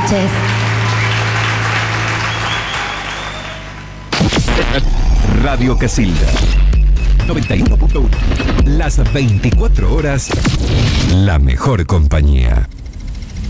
noches. Radio Casilda 91.1. Las 24 horas, la mejor compañía.